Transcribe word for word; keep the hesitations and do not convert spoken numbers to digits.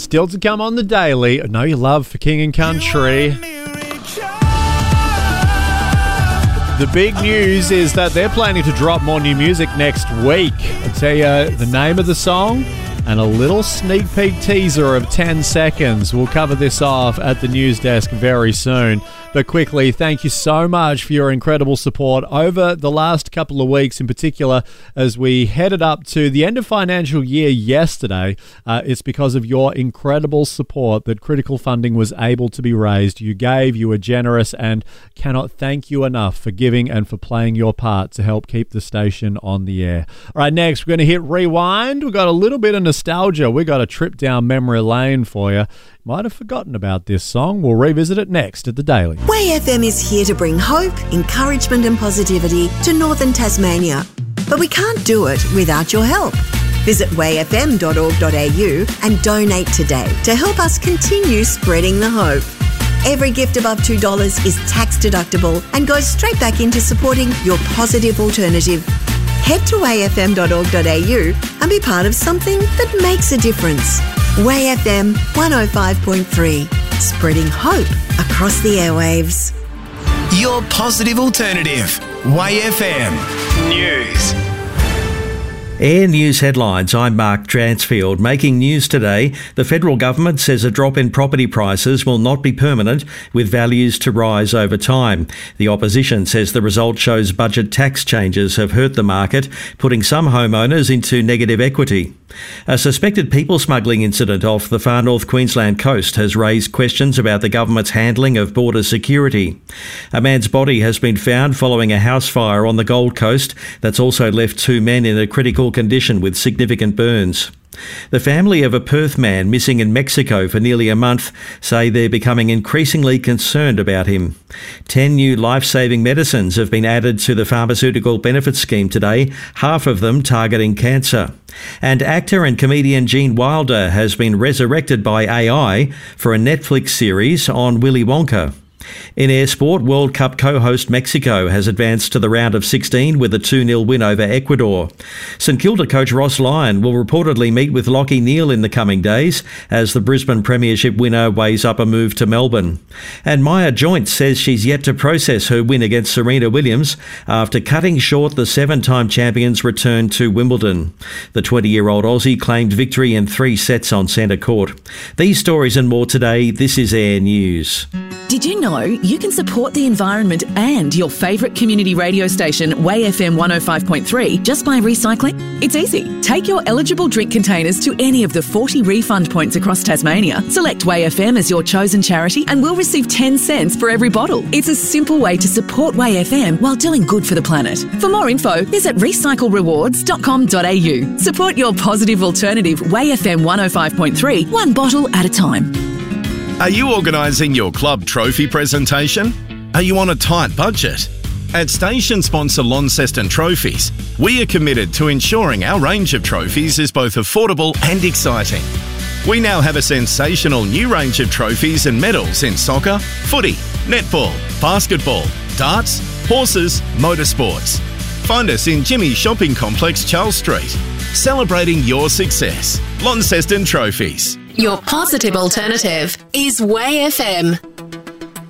Still to come on the Daily. I know your love for King and Country. The big news is that they're planning to drop more new music next week. I'll tell you the name of the song and a little sneak peek teaser of ten seconds. We'll cover this off at the news desk very soon. But quickly, thank you so much for your incredible support over the last couple of weeks, in particular, as we headed up to the end of financial year yesterday. Uh, it's because of your incredible support that critical funding was able to be raised. You gave, you were generous, and cannot thank you enough for giving and for playing your part to help keep the station on the air. All right, next, we're going to hit rewind. We've got a little bit of nostalgia. We got a trip down memory lane for you. Might have forgotten about this song. We'll revisit it next at the Daily. Way F M is here to bring hope, encouragement and positivity to northern Tasmania. But we can't do it without your help. Visit way f m dot org dot a u and donate today to help us continue spreading the hope. Every gift above two dollars is tax deductible and goes straight back into supporting your positive alternative. Head to way f m dot org dot a u and be part of something that makes a difference. Way F M one oh five point three, spreading hope across the airwaves. Your positive alternative. Way F M News. Air News headlines. I'm Mark Dransfield. Making news today, the federal government says a drop in property prices will not be permanent, with values to rise over time. The opposition says the result shows budget tax changes have hurt the market, putting some homeowners into negative equity. A suspected people smuggling incident off the far north Queensland coast has raised questions about the government's handling of border security. A man's body has been found following a house fire on the Gold Coast that's also left two men in a critical condition with significant burns. The family of a Perth man missing in Mexico for nearly a month say they're becoming increasingly concerned about him. Ten new life-saving medicines have been added to the pharmaceutical benefit scheme today, half of them targeting cancer. And actor and comedian Gene Wilder has been resurrected by A I for a Netflix series on Willy Wonka. In air sport, World Cup co-host Mexico has advanced to the round of sixteen with a two nil win over Ecuador. St Kilda coach Ross Lyon will reportedly meet with Lachie Neale in the coming days as the Brisbane Premiership winner weighs up a move to Melbourne. And Maya Joint says she's yet to process her win against Serena Williams after cutting short the seven-time champion's return to Wimbledon. The twenty-year-old Aussie claimed victory in three sets on centre court. These stories and more today. This is Air News. Did you know you can support the environment and your favourite community radio station, Way F M one oh five point three, just by recycling? It's easy. Take your eligible drink containers to any of the forty refund points across Tasmania. Select Way F M as your chosen charity and we'll receive ten cents for every bottle. It's a simple way to support Way F M while doing good for the planet. For more info, visit recycle rewards dot com dot a u. Support your positive alternative, Way F M one oh five point three, one bottle at a time. Are you organising your club trophy presentation? Are you on a tight budget? At station sponsor Launceston Trophies, we are committed to ensuring our range of trophies is both affordable and exciting. We now have a sensational new range of trophies and medals in soccer, footy, netball, basketball, darts, horses, motorsports. Find us in Jimmy's Shopping Complex, Charles Street. Celebrating your success. Launceston Trophies. Your positive alternative is Way F M.